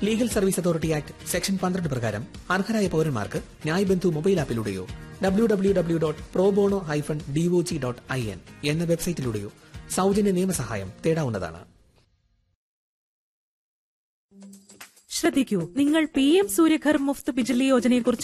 Legal service authority act section 12 പ്രകാരം അർഹരായ പൌരന്മാർക്ക് ന്യായ് ബന്ധു മൊബൈൽ ആപ്പിലൂടെയോ www.probono-dog.in എന്ന വെബ്സൈറ്റിലൂടെയോ സൗജന്യ നിയമസഹായം തേടാവുന്നതാണ്. ശ്രദ്ധിക്കൂ, നിങ്ങൾ PM സൂര്യഘർ മുഫ്ത് ബിജ്ലി യോജനയെക്കുറിച്ച്